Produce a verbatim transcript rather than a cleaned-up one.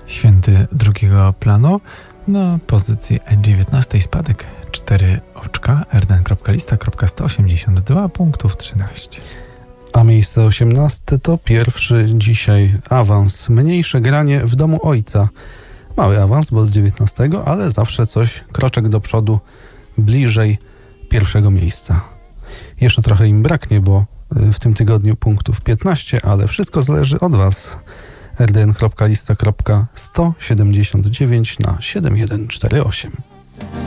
Święty drugiego planu. Na pozycji dziewiętnastej spadek cztery oczka, rdn.lista sto osiemdziesiąt dwa punktów trzynaście. A miejsce osiemnaste to pierwszy dzisiaj awans. Mniejsze granie w domu ojca. Mały awans, bo z dziewiętnastego, ale zawsze coś, kroczek do przodu, bliżej pierwszego miejsca. Jeszcze trochę im braknie, bo w tym tygodniu punktów piętnaście, ale wszystko zależy od Was. rdn.lista sto siedemdziesiąt dziewięć na siedem jeden cztery osiem.